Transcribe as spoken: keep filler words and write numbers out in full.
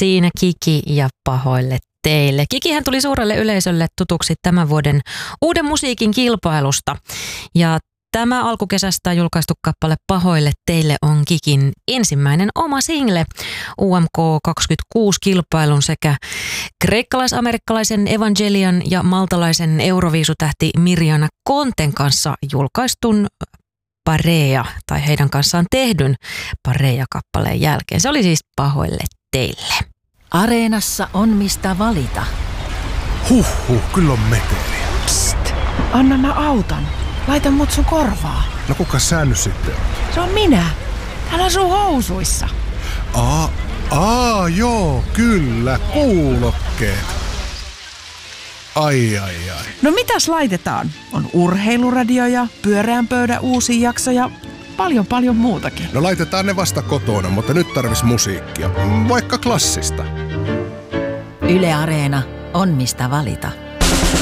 Siinä Kiki ja Pahoille teille. Kikihän tuli suurelle yleisölle tutuksi tämän vuoden Uuden musiikin kilpailusta. Ja tämä alkukesästä julkaistu kappale Pahoille teille on Kikin ensimmäinen oma single U M K kaksikymmentäkuusi-kilpailun sekä kreikkalais-amerikkalaisen Evangelian ja maltalaisen euroviisutähti Mirjana Konten kanssa julkaistun Parea tai heidän kanssaan tehdyn Parea-kappaleen jälkeen. Se oli siis Pahoille teille. Areenassa on mistä valita. Huhhuh, kyllä on meteliä. Psst, anna mä autan. Laita mut sun korvaa. No kuka sä nyt sitten? Se on minä. Täällä sun housuissa. Aa, aa, joo, kyllä, kuulokkeet. Ai, ai, ai. No mitäs laitetaan? On urheiluradio ja pyöreän pöydän uusi jakso ja paljon paljon muutakin. No laitetaan ne vasta kotona, mutta nyt tarvis musiikkia. Vaikka klassista. Yle Areena on mistä valita.